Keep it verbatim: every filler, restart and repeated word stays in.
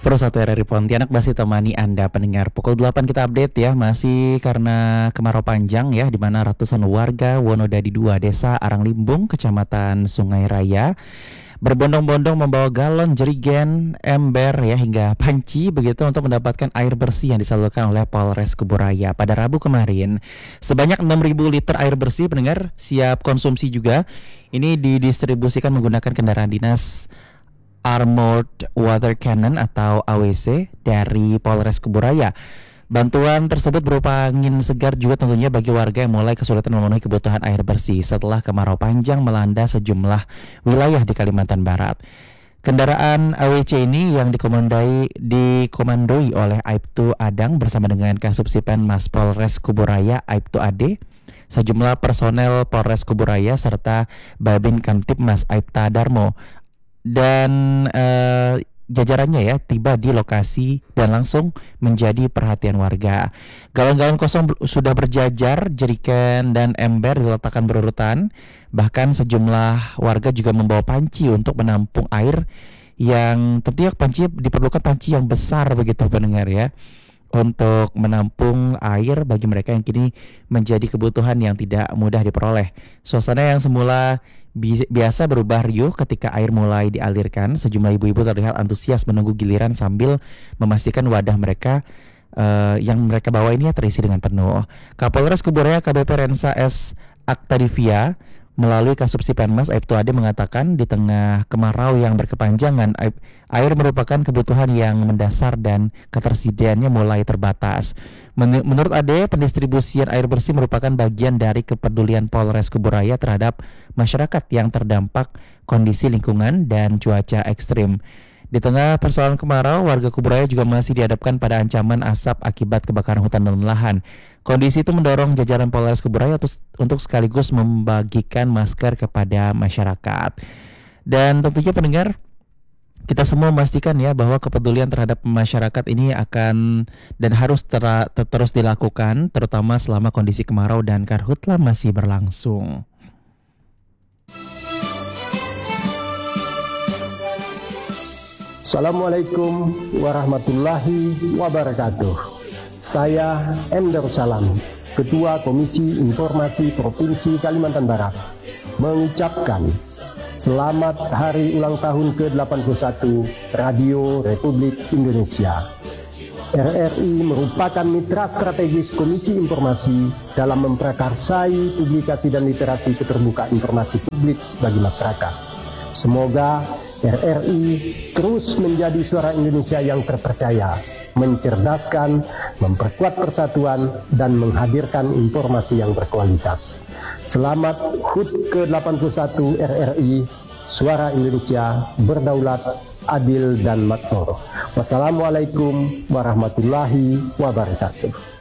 Pro satu R R I Pontianak masih temani Anda pendengar. Pukul delapan kita update ya, masih karena kemarau panjang ya, di mana ratusan warga Wonodadi dua Desa Aranglimbung, Kecamatan Sungai Raya berbondong-bondong membawa galon, jerigen, ember ya hingga panci begitu untuk mendapatkan air bersih yang disalurkan oleh Polres Kuburaya pada Rabu kemarin. Sebanyak enam ribu liter air bersih pendengar siap konsumsi juga. Ini didistribusikan menggunakan kendaraan dinas Armored Water Cannon atau A W C dari Polres Kuburaya. Bantuan tersebut berupa angin segar juga tentunya bagi warga yang mulai kesulitan memenuhi kebutuhan air bersih setelah kemarau panjang melanda sejumlah wilayah di Kalimantan Barat. Kendaraan A W C ini yang dikomandoi, dikomandoi oleh Aibtu Adang bersama dengan Kasubsipen Mas Polres Kuburaya Aibtu Ade, sejumlah personel Polres Kuburaya serta Babin Kamtibmas Aibta Darmo dan eh, jajarannya ya tiba di lokasi dan langsung menjadi perhatian warga. Galon-galon kosong sudah berjajar, jerigen dan ember diletakkan berurutan. Bahkan sejumlah warga juga membawa panci untuk menampung air yang tentunya panci diperlukan panci yang besar begitu pendengar ya, untuk menampung air bagi mereka yang kini menjadi kebutuhan yang tidak mudah diperoleh. Suasana yang semula bi- biasa berubah riuh ketika air mulai dialirkan. Sejumlah ibu-ibu terlihat antusias menunggu giliran sambil memastikan wadah mereka uh, yang mereka bawa ini terisi dengan penuh. Kapolres Kuburaya K B P Rensa S. Aktadivia melalui Kasubsipenmas Aibtu Ade mengatakan di tengah kemarau yang berkepanjangan, air merupakan kebutuhan yang mendasar dan ketersediaannya mulai terbatas. Men- Menurut Ade, pendistribusian air bersih merupakan bagian dari kepedulian Polres Kuburaya terhadap masyarakat yang terdampak kondisi lingkungan dan cuaca ekstrim. Di tengah persoalan kemarau, warga Kuburaya juga masih dihadapkan pada ancaman asap akibat kebakaran hutan dan lahan. Kondisi itu mendorong jajaran Polres Kuburaya untuk sekaligus membagikan masker kepada masyarakat. Dan tentunya pendengar, kita semua memastikan ya bahwa kepedulian terhadap masyarakat ini akan dan harus ter- ter- terus dilakukan, terutama selama kondisi kemarau dan karhutla masih berlangsung. Assalamualaikum warahmatullahi wabarakatuh. Saya M. Darussalam, Ketua Komisi Informasi Provinsi Kalimantan Barat, mengucapkan selamat hari ulang tahun ke delapan puluh satu Radio Republik Indonesia. R R I merupakan mitra strategis Komisi Informasi dalam memprakarsai publikasi dan literasi keterbukaan informasi publik bagi masyarakat. Semoga R R I terus menjadi suara Indonesia yang terpercaya, mencerdaskan, memperkuat persatuan, dan menghadirkan informasi yang berkualitas. Selamat H U T ke delapan puluh satu R R I, suara Indonesia berdaulat, adil, dan makmur. Wassalamualaikum warahmatullahi wabarakatuh.